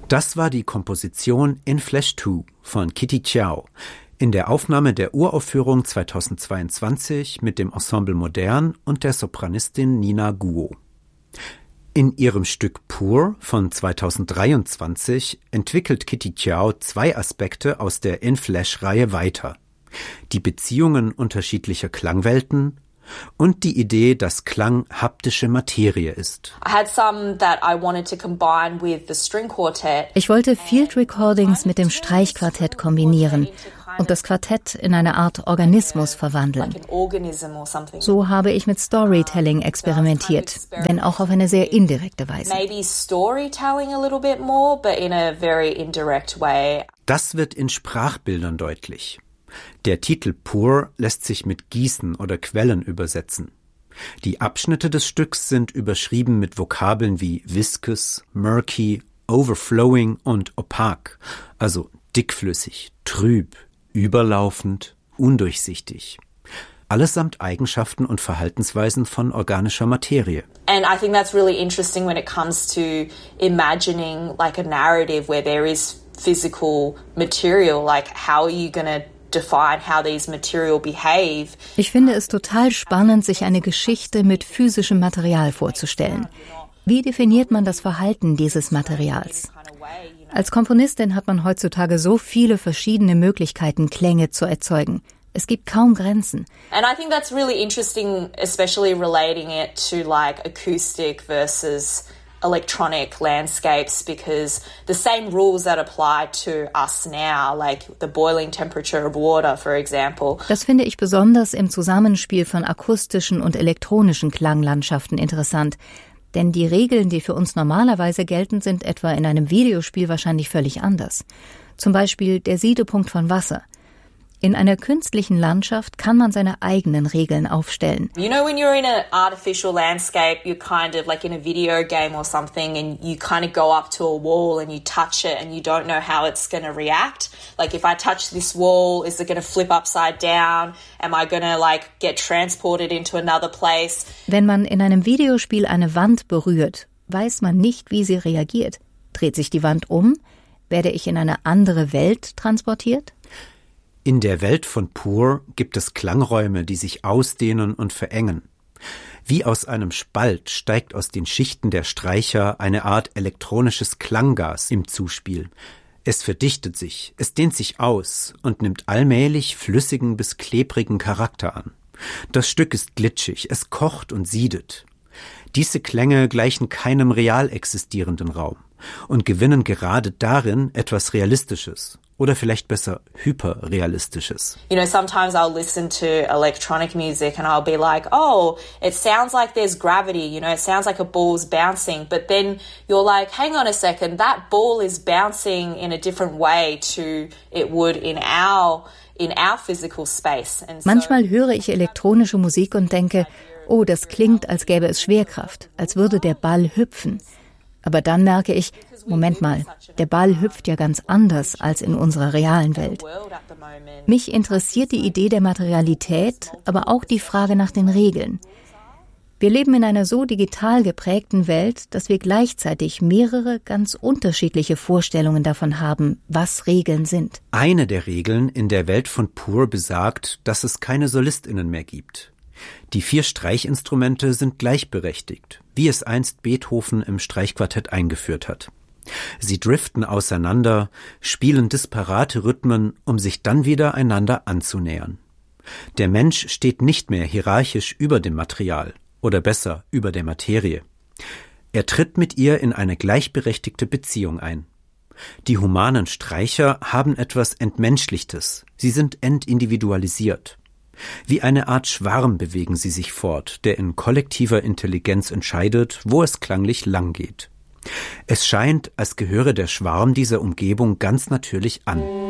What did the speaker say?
Das war die Komposition In Flesh 2 von Kitty Chiao in der Aufnahme der Uraufführung 2022 mit dem Ensemble Modern und der Sopranistin Nina Guo. In ihrem Stück Pur von 2023 entwickelt Kitty Chiao 2 Aspekte aus der In Flesh-Reihe weiter: die Beziehungen unterschiedlicher Klangwelten und die Idee, dass Klang haptische Materie ist. Ich wollte Field Recordings mit dem Streichquartett kombinieren und das Quartett in eine Art Organismus verwandeln. So habe ich mit Storytelling experimentiert, wenn auch auf eine sehr indirekte Weise. Das wird in Sprachbildern deutlich. Der Titel Pur lässt sich mit Gießen oder Quellen übersetzen. Die Abschnitte des Stücks sind überschrieben mit Vokabeln wie viscous, murky, overflowing und opaque, also dickflüssig, trüb, überlaufend, undurchsichtig. Allesamt Eigenschaften und Verhaltensweisen von organischer Materie. And I think that's really interesting when it comes to imagining like a narrative where there is physical material, like how are you going to define how these material behave. Ich finde es total spannend, sich eine Geschichte mit physischem Material vorzustellen. Wie definiert man das Verhalten dieses Materials? Als Komponistin hat man heutzutage so viele verschiedene Möglichkeiten, Klänge zu erzeugen. Es gibt kaum Grenzen. And I think that's really interesting, especially relating it to like acoustic versus electronic landscapes, because the same rules that apply to us now, like the boiling temperature of water, for example. Das finde ich besonders im Zusammenspiel von akustischen und elektronischen Klanglandschaften interessant. Denn die Regeln, die für uns normalerweise gelten, sind etwa in einem Videospiel wahrscheinlich völlig anders. Zum Beispiel der Siedepunkt von Wasser. In einer künstlichen Landschaft kann man seine eigenen Regeln aufstellen. You know, when you're in an artificial landscape, you're kind of like in a video game or something and you kind of go up to a wall and you touch it and you don't know how it's going to react. Like if I touch this wall, is it going to flip upside down? Am I going to like get transported into another place? Wenn man in einem Videospiel eine Wand berührt, weiß man nicht, wie sie reagiert. Dreht sich die Wand um? Werde ich in eine andere Welt transportiert? In der Welt von Pur gibt es Klangräume, die sich ausdehnen und verengen. Wie aus einem Spalt steigt aus den Schichten der Streicher eine Art elektronisches Klanggas im Zuspiel. Es verdichtet sich, es dehnt sich aus und nimmt allmählich flüssigen bis klebrigen Charakter an. Das Stück ist glitschig, es kocht und siedet. Diese Klänge gleichen keinem real existierenden Raum und gewinnen gerade darin etwas Realistisches. Oder vielleicht besser hyperrealistisches. You know, sometimes I'll listen to electronic music and I'll be like, oh, it sounds like there's gravity, you know, it sounds like a ball's bouncing. But then you're like, hang on a second, that ball is bouncing in a different way to it would in our physical space. And so manchmal höre ich elektronische Musik und denke, oh, das klingt, als gäbe es Schwerkraft, als würde der Ball hüpfen. Aber dann merke ich, Moment mal, der Ball hüpft ja ganz anders als in unserer realen Welt. Mich interessiert die Idee der Materialität, aber auch die Frage nach den Regeln. Wir leben in einer so digital geprägten Welt, dass wir gleichzeitig mehrere ganz unterschiedliche Vorstellungen davon haben, was Regeln sind. Eine der Regeln in der Welt von Pur besagt, dass es keine SolistInnen mehr gibt. Die 4 Streichinstrumente sind gleichberechtigt, wie es einst Beethoven im Streichquartett eingeführt hat. Sie driften auseinander, spielen disparate Rhythmen, um sich dann wieder einander anzunähern. Der Mensch steht nicht mehr hierarchisch über dem Material, oder besser über der Materie. Er tritt mit ihr in eine gleichberechtigte Beziehung ein. Die humanen Streicher haben etwas Entmenschlichtes, sie sind entindividualisiert. Wie eine Art Schwarm bewegen sie sich fort, der in kollektiver Intelligenz entscheidet, wo es klanglich langgeht. Es scheint, als gehöre der Schwarm dieser Umgebung ganz natürlich an.